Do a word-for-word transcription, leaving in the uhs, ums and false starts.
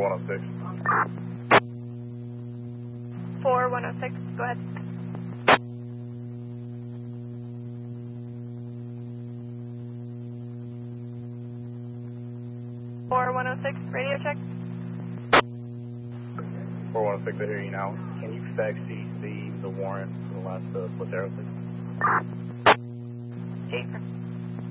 one oh six. four one oh six, go ahead. four one oh six, radio check. four one oh six, I hear you now. Can you fax C C the warrant for the last uh, Placero, please? Jason.